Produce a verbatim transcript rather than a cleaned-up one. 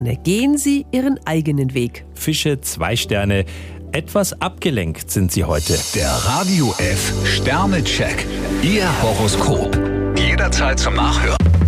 Gehen Sie Ihren eigenen Weg. Fische, zwei Sterne. Etwas abgelenkt sind Sie heute. Der Radio F Sternecheck. Ihr Horoskop. Jederzeit zum Nachhören.